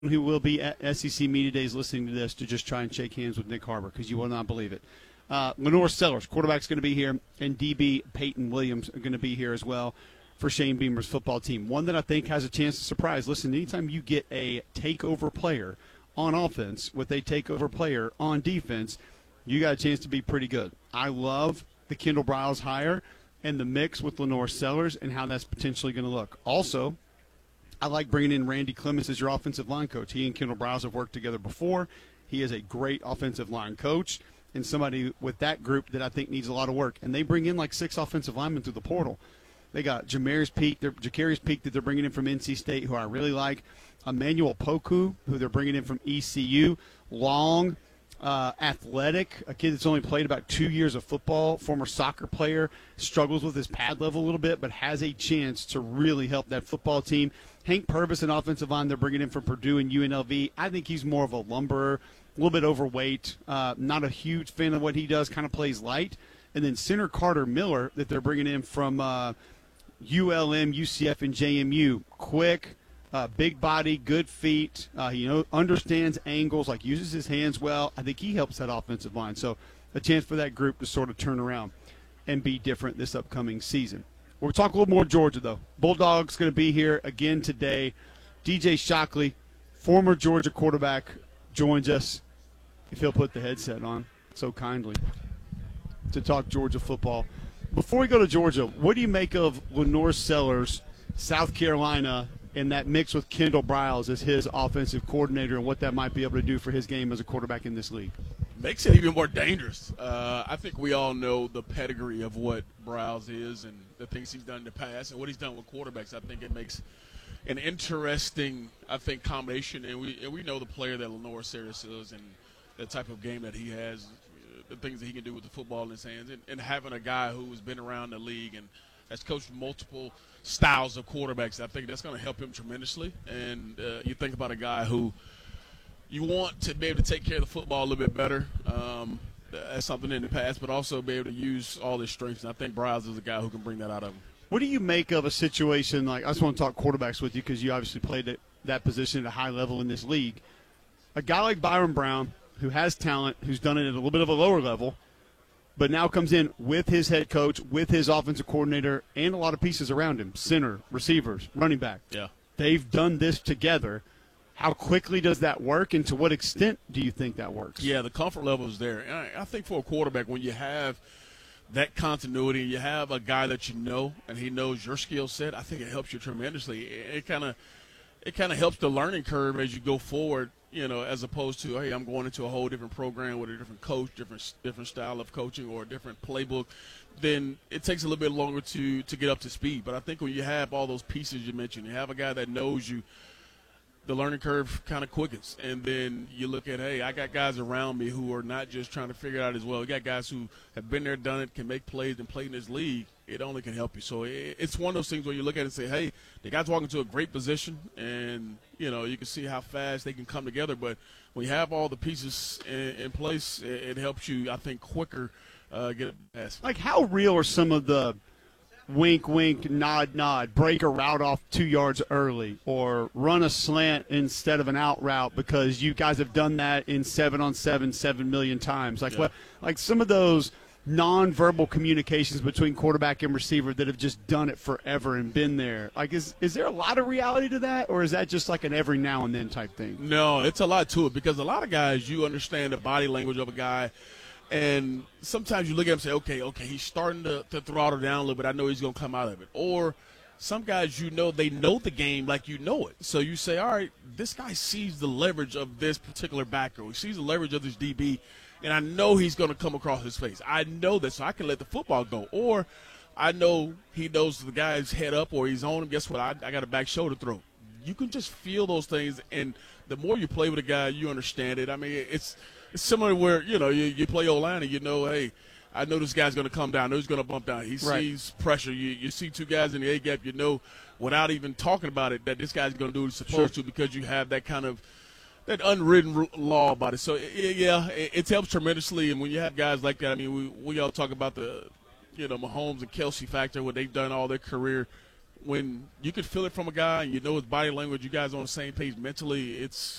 who will be at SEC Media Days listening to this to just try and shake hands with Nick Harbor because you will not believe it. Lenore Sellers, quarterback's going to be here, and DB Peyton Williams are going to be here as well for Shane Beamer's football team. One that I think has a chance to surprise. Listen, anytime you get a takeover player on offense with a takeover player on defense, you got a chance to be pretty good. I love the Kendall Briles hire and the mix with Lenore Sellers and how that's potentially going to look. Also, I like bringing in Randy Clements as your offensive line coach. He and Kendall Briles have worked together before. He is a great offensive line coach and somebody with that group that I think needs a lot of work. And they bring in like 6 offensive linemen through the portal. They got Jacarius Peak that they're bringing in from NC State, who I really like. Emmanuel Poku, who they're bringing in from ECU. Long, athletic, a kid that's only played about 2 years of football, former soccer player, struggles with his pad level a little bit, but has a chance to really help that football team. Hank Purvis, an offensive line they're bringing in from Purdue and UNLV. I think he's more of a lumberer, a little bit overweight, not a huge fan of what he does, kind of plays light. And then center Carter Miller that they're bringing in from ULM, UCF, and JMU. Quick, big body, good feet. He understands angles, uses his hands well. I think he helps that offensive line. So a chance for that group to sort of turn around and be different this upcoming season. We'll talk a little more Georgia, though. Bulldogs going to be here again today. DJ Shockley, former Georgia quarterback, joins us, if he'll put the headset on so kindly, to talk Georgia football. Before we go to Georgia, what do you make of Lenore Sellers, South Carolina, and that mix with Kendall Briles as his offensive coordinator and what that might be able to do for his game as a quarterback in this league? Makes it even more dangerous. I think we all know the pedigree of what Briles is and the things he's done in the past and what he's done with quarterbacks. I think it makes an interesting, combination. And we know the player that Lenore Sellers is and the type of game that he has, the things that he can do with the football in his hands, and having a guy who has been around the league and has coached multiple styles of quarterbacks, I think that's going to help him tremendously. And you think about a guy who you want to be able to take care of the football a little bit better. That's something in the past, but also be able to use all his strengths. And I think Briles is a guy who can bring that out of him. What do you make of a situation I just want to talk quarterbacks with you because you obviously played that position at a high level in this league. A guy like Byron Brown, who has talent, who's done it at a little bit of a lower level, but now comes in with his head coach, with his offensive coordinator, and a lot of pieces around him, center, receivers, running back. Yeah. They've done this together. How quickly does that work, and to what extent do you think that works? Yeah, the comfort level is there. And I think for a quarterback, when you have that continuity, you have a guy that you know, and he knows your skill set, I think it helps you tremendously. It kind of helps the learning curve as you go forward, as opposed to, hey, I'm going into a whole different program with a different coach, different style of coaching or a different playbook. Then it takes a little bit longer to get up to speed. But I think when you have all those pieces you mentioned, you have a guy that knows you, the learning curve kind of quickens. And then you look at, hey, I got guys around me who are not just trying to figure it out as well. You got guys who have been there, done it, can make plays and play in this league. It only can help you. So it's one of those things where you look at it and say, hey, the guy's walking to a great position, and, you can see how fast they can come together. But when you have all the pieces in place, it helps you, I think, quicker get it past. How real are some of the wink, wink, nod, nod, break a route off 2 yards early, or run a slant instead of an out route because you guys have done that in 7-on-7 7 million times? Some of those nonverbal communications between quarterback and receiver that have just done it forever and been there. Is there a lot of reality to that, or is that just an every now and then type thing? No, it's a lot to it because a lot of guys, you understand the body language of a guy. And sometimes you look at him and say, okay, he's starting to throttle down a little bit. I know he's going to come out of it. Or some guys, they know the game like you know it. So you say, all right, this guy sees the leverage of this particular backer. He sees the leverage of this DB, and I know he's going to come across his face. I know that, so I can let the football go. Or I know he knows the guy's head up or he's on him. Guess what? I got a back shoulder throw. You can just feel those things, and the more you play with a guy, you understand it. I mean, it's similar where, you play O-line and hey, I know this guy's going to come down. I know he's going to bump down. He sees pressure. You see two guys in the A-gap, without even talking about it, that this guy's going to do what he's supposed to because you have that kind of that unwritten law about it. So, it helps tremendously. And when you have guys like that, I mean, we all talk about the, Mahomes and Kelsey factor, what they've done all their career. when you can feel it from a guy and you know his body language, you guys are on the same page mentally,